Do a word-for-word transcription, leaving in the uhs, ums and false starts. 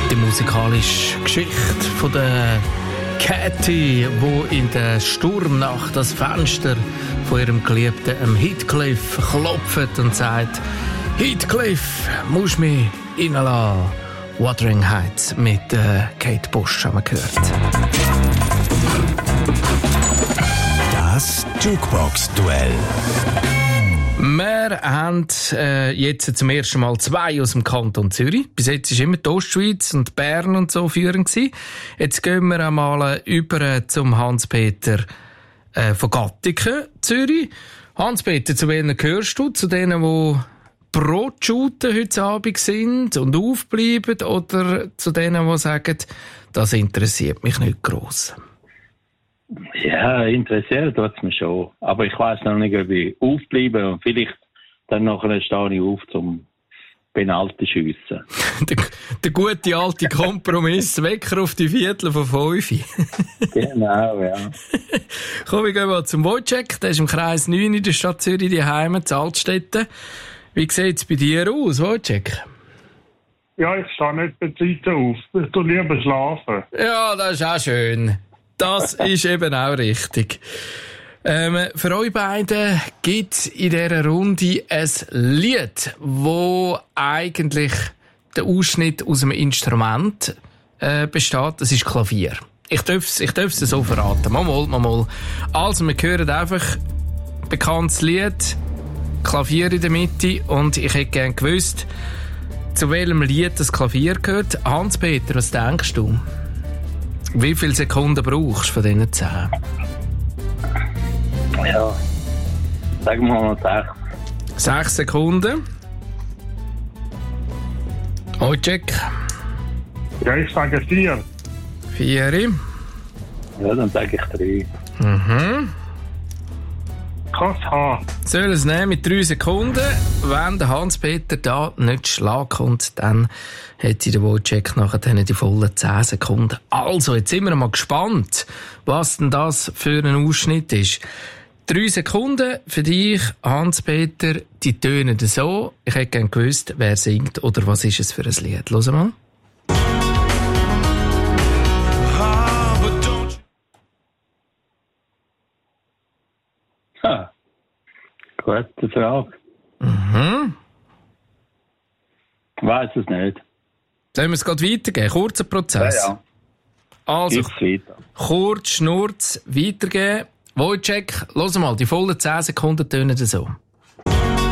Die musikalische Geschichte von der Katy, wo in der Sturmnacht das Fenster von ihrem Geliebten Heathcliff klopft und sagt: Heathcliff, musst mich reinlassen. Wuthering Heights mit äh, Kate Bush haben wir gehört. Das Jukebox-Duell. Wir haben äh, jetzt zum ersten Mal zwei aus dem Kanton Zürich. Bis jetzt war immer die Ostschweiz und Bern und so führend gewesen. Jetzt gehen wir einmal über zum Hans-Peter äh, von Gattiken, Zürich. Hans-Peter, zu wem gehörst du? Zu denen, die Brotschuten heute Abend sind und aufbleiben, oder zu denen, die sagen, das interessiert mich nicht gross? Ja, interessiert tut es mich schon. Aber ich weiss noch nicht, ob ich aufbleibe und vielleicht dann nachher stehe ich auf zum Penalty schiessen. der, der gute alte Kompromiss, Wecker auf die Viertel von fünf. Genau, ja. Komm, wir gehen mal zum Wojciech. Der ist im Kreis neun in der Stadt Zürich, die Heime, in Altstätten. Wie sieht es bei dir aus, Wojciech? Ja, ich stehe nicht bei Zeit auf. Ich tue lieber schlafen. Ja, das ist auch schön. Das ist eben auch richtig. Ähm, für euch beiden gibt es in dieser Runde ein Lied, wo eigentlich der Ausschnitt aus einem Instrument äh, besteht. Das ist Klavier. Ich darf es ich darf's so verraten. Mal, mal, mal, mal. Also, wir hören einfach ein bekanntes Lied, Klavier in der Mitte, und ich hätte gerne gewusst, zu welchem Lied das Klavier gehört. Hans-Peter, was denkst du? Wie viele Sekunden brauchst du von diesen zehn? Ja, sagen wir mal sechs. Sechs Sekunden. Wojciech? Ja, ich sage vier. Vier. Ja, dann sage ich drei. Mhm. Kann es haben. Soll es nehmen mit drei Sekunden. Wenn der Hans-Peter da nicht Schlag kommt, dann hätte der Wojciech nachher die vollen zehn Sekunden. Also, jetzt sind wir mal gespannt, was denn das für ein Ausschnitt ist. Drei Sekunden für dich, Hans-Peter, die tönen so. Ich hätte gerne gewusst, wer singt oder was ist es für ein Lied. Hören wir mal. Ha. Gute Frage. Mhm. Ich weiss es nicht. Sollen wir es gerade weitergeben? Kurzer Prozess. Ja, ja. Also, Gib's weiter. kurz, schnurz, weitergeben. Wojciech, los mal, die vollen zehn Sekunden tönen so.